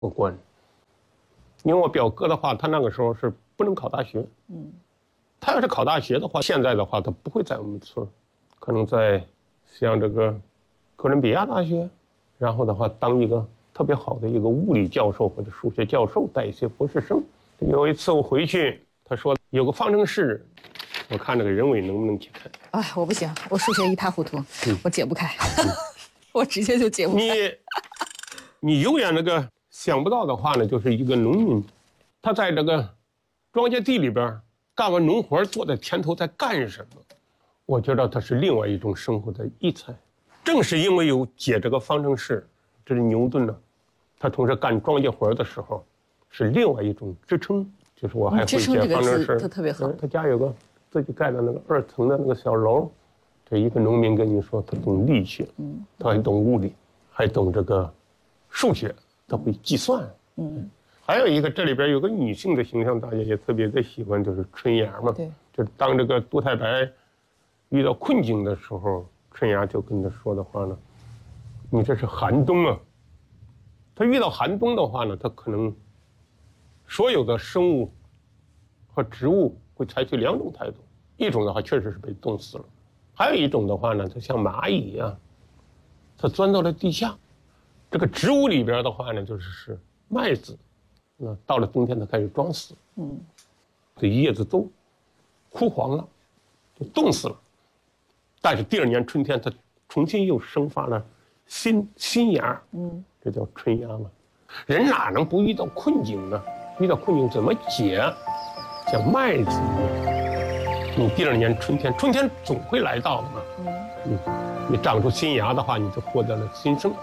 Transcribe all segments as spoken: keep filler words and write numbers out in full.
有关。因为我表哥的话，他那个时候是不能考大学，嗯，他要是考大学的话，现在的话他不会在我们村，可能在像这个哥伦比亚大学，然后的话当一个特别好的一个物理教授或者数学教授，带一些博士生。有一次我回去，他说有个方程式，我看这个人伟能不能解开。 哎，我不行，我数学一塌糊涂，嗯、我解不开，嗯、我直接就解不开。 你你永远那个想不到的话呢，就是一个农民，他在这个庄稼地里边干完农活，坐在田头在干什么？我觉得他是另外一种生活的异彩。正是因为有解这个方程式，这是牛顿呢，他同时干庄稼活的时候，是另外一种支撑。就是我还会解方程式， 他特别好。 他家有个自己盖的那个二层的那个小楼，这一个农民跟你说，他懂力学，嗯，他还懂物理，还懂这个数学，他会计算，嗯。还有一个，这里边有个女性的形象，大家也特别的喜欢，就是春芽嘛。对。就是当这个杜太白遇到困境的时候，春芽就跟他说的话呢，你这是寒冬啊。他遇到寒冬的话呢，他可能所有的生物和植物会采取两种态度，一种的话确实是被冻死了，还有一种的话呢，它像蚂蚁一样，它钻到了地下。这个植物里边的话呢，就是是麦子，那到了冬天它开始装死，嗯，这叶子都枯黄了，就冻死了。但是第二年春天，它重新又生发了新新芽，嗯，这叫春芽嘛。人哪能不遇到困境呢？遇到困境怎么解？像麦子一样，你第二年春天，春天总会来到的嘛。嗯，你长出新芽的话，你就获得了新生。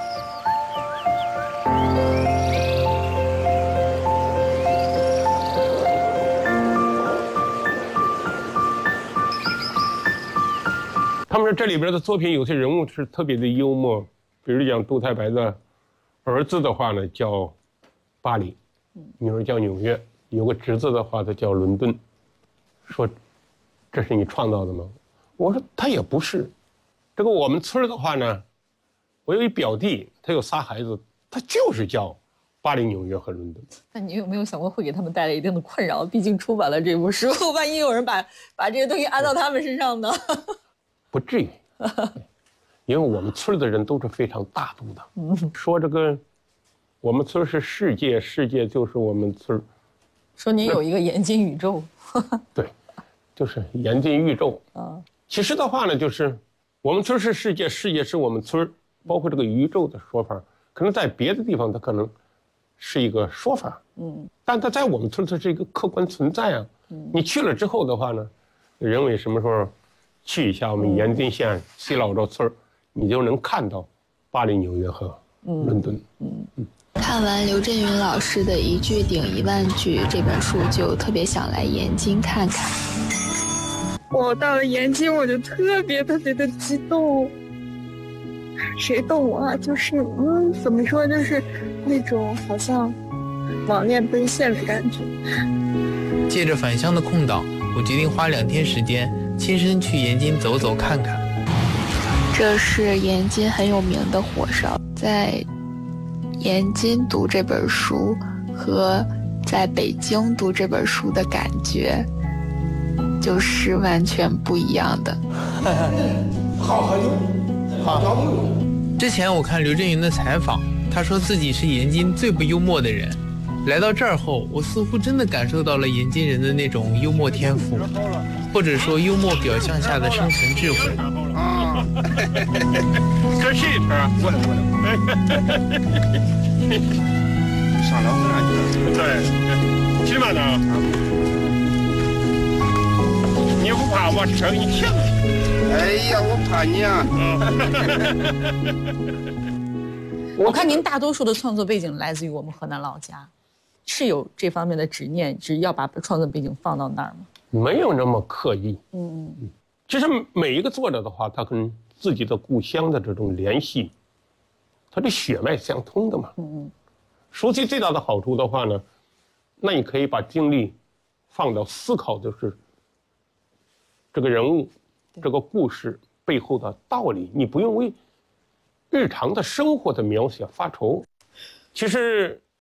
他们说这里边的作品有些人物是特别的幽默，比如讲杜太白的儿子的话呢叫巴黎，女儿叫纽约，有个侄子的话他叫伦敦。说这是你创造的吗？我说他也不是。这个我们村的话呢，我有一表弟，他有仨孩子，他就是叫巴黎、纽约和伦敦。 那你有没有想过会给他们带来一定的困扰？毕竟出版了这部书，万一有人把把这些东西安到他们身上呢？ 不至于，因为我们村的人都是非常大度的。嗯，说这个我们村是世界，世界就是我们村。 说你有一个眼睛宇宙。 对，就是眼睛宇宙。啊，其实的话呢，就是我们村是世界，世界是我们村，包括这个宇宙的说法，可能在别的地方它可能是一个说法。嗯，但它在我们村它是一个客观存在啊。嗯，你去了之后的话呢，人为什么说去一下我们延津县西老庄村，你就能看到巴黎、纽约和伦敦。嗯嗯。 看完刘震云老师的《一句顶一万句》这本书，就特别想来延津看看。 我到了延津，我就特别特别的激动。谁懂啊？就是嗯，怎么说，就是那种好像网恋奔现的感觉。 借着返乡的空档，我决定花两天时间，亲身去延津走走看看。 这是延津很有名的火烧，在延津读这本书和在北京读这本书的感觉就是完全不一样的。 好好好。之前我看刘震云的采访，他说自己是延津最不幽默的人。来到这儿后，我似乎真的感受到了延津人的那种幽默天赋，或者说幽默表象下的生存智慧。啊， 这是一圈，过来过来。 上老山去了。 对，去嘛呢？你不怕我生你气？ 哎呀，我怕你啊！ 我看您大多数的创作背景来自于我们河南老家，是有这方面的执念，只要把创作背景放到那儿吗？ 没有那么刻意。嗯嗯。其实每一个作者的话，他跟自己的故乡的这种联系，他的血脉相通的嘛。嗯嗯。熟悉最大的好处的话呢，那你可以把精力放到思考的是这个人物、这个故事背后的道理，你不用为日常的生活的描写发愁。其实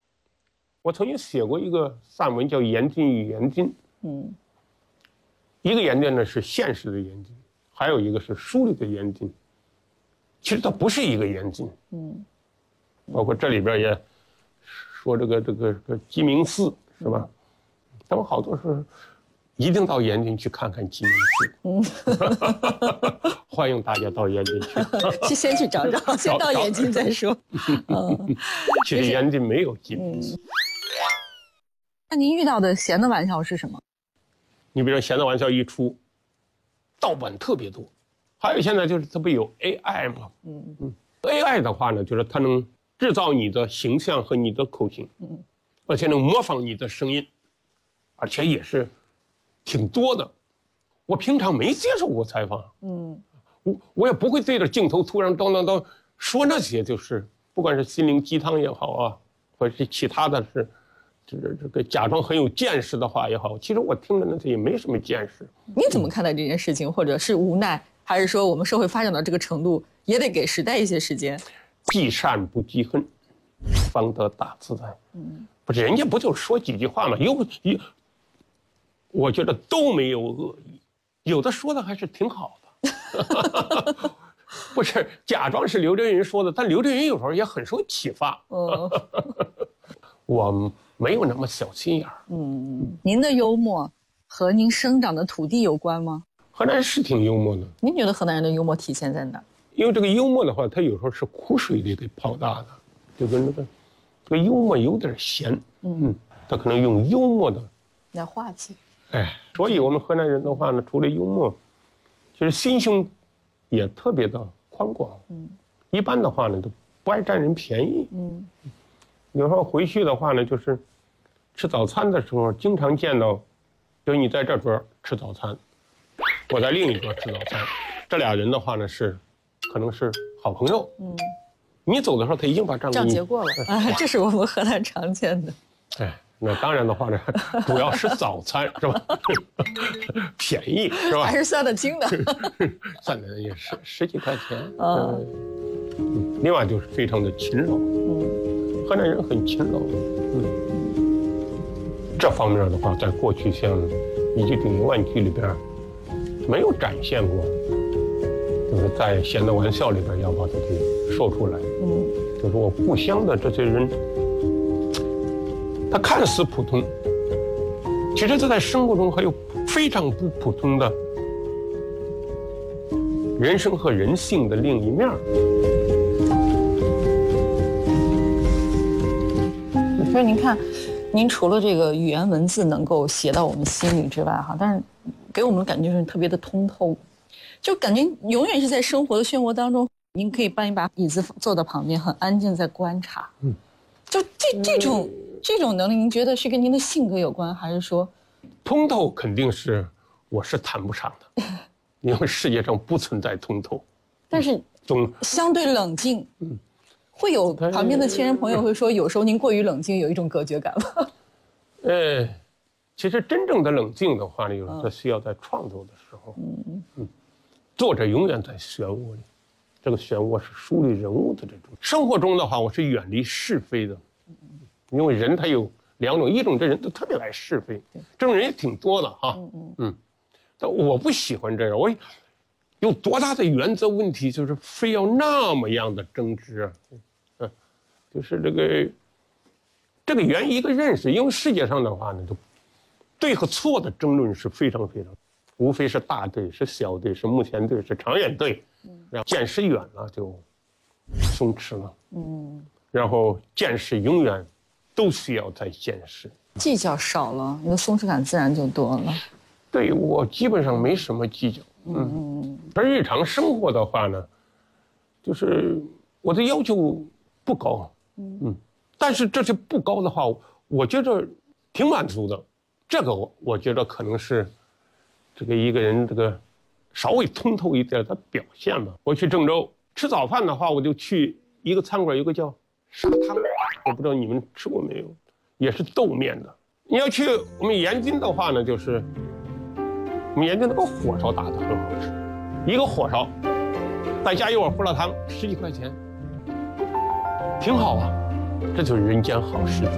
我曾经写过一个散文叫《严禁与严禁》，嗯，一个严禁呢是现实的严禁，还有一个是书里的严禁。其实它不是一个严禁，嗯，包括这里边也说这个这个这个鸡鸣寺是吧？他们好多是一定到延津去看看鸡鸣寺，嗯，欢迎大家到延津去， 去先去找找，先到延津再说。嗯， 其实延津没有鸡鸣寺。 那您遇到的闲的玩笑是什么？ 你比如说闲的玩笑一出，盗版特别多。还有现在就是它不有 A I 吗？嗯嗯 ，A I 的话呢，就是它能制造你的形象和你的口型，嗯，而且能模仿你的声音，而且也是挺多的。我平常没接受过采访，嗯，我我也不会对着镜头突然咚咚咚说那些，就是不管是心灵鸡汤也好啊，或者是其他的是，就是这个假装很有见识的话也好，其实我听的那些也没什么见识。 你怎么看待这件事情，或者是无奈？还是说我们社会发展到这个程度，也得给时代一些时间？ 积善不积恨，方得大自在。嗯，不是人家不就说几句话吗？有有，我觉得都没有恶意，有的说的还是挺好的。不是假装是刘震云说的，但刘震云有时候也很受启发。嗯，我没有那么小心眼儿。 嗯，您的幽默和您生长的土地有关吗？ 河南人是挺幽默的。 您觉得河南人的幽默体现在哪？ 因为这个幽默的话，它有时候是苦水里给泡大的，就跟那个这个幽默有点咸，嗯，他可能用幽默的来化解。 哎，所以我们河南人的话呢，除了幽默，其实心胸也特别的宽广，嗯，一般的话呢都不爱占人便宜，嗯，有时候回去的话呢，就是吃早餐的时候，经常见到，就你在这桌吃早餐。我在另一桌吃早餐，这俩人的话呢是，可能是好朋友。嗯，你走的时候他已经把账账结过了，啊，这是我们河南常见的。 哎，那当然的话呢，主要是早餐是吧？便宜是吧？ 还是算得清的， 算的也是十几块钱。嗯，另外就是非常的勤劳。嗯，河南人很勤劳。嗯，这方面的话，在过去像《一句顶一万句》里边。没有展现过，就是在闲的玩笑里边要把它给说出来。嗯，就是我故乡的这些人，他看似普通，其实他在生活中还有非常不普通的人生和人性的另一面。 所以您看，您除了这个语言文字能够写到我们心里之外，哈，但是。给我们的感觉是特别的通透，就感觉永远是在生活的漩涡当中。您可以搬一把椅子坐到旁边，很安静在观察。嗯，就这这种、嗯、这种能力，您觉得是跟您的性格有关，还是说通透？肯定是我是谈不上的，因为世界上不存在通透。 但是总相对冷静，嗯，会有旁边的亲人朋友会说，有时候您过于冷静，有一种隔绝感吗？ 呃。其实真正的冷静的话呢，有时候需要在创作的时候，嗯嗯，作者永远在漩涡里，这个漩涡是梳理人物的这种。生活中的话，我是远离是非的，因为人他有两种，一种这人都特别爱是非，这种人也挺多的哈，嗯嗯，但我不喜欢这样，我有多大的原则问题，就是非要那么样的争执啊，嗯，就是这个这个源于一个认识，因为世界上的话呢，都。对和错的争论是非常非常，无非是大对，是小对，是目前对，是长远对，然后见识远了就松弛了，嗯，然后见识永远都需要再见识， 计较少了，你的松弛感自然就多了。 对我基本上没什么计较，嗯，而日常生活的话呢，就是我的要求不高，嗯，但是这些不高的话，我觉得挺满足的。这个我我觉得可能是这个一个人这个稍微通透一点的表现吧。我去郑州吃早饭的话，我就去一个餐馆，有个叫沙汤，我不知道你们吃过没有，也是豆面的。你要去我们延津的话呢，就是我们延津那个火烧打得很好吃，一个火烧再加一碗胡辣汤，十几块钱，挺好啊，这就是人间好食。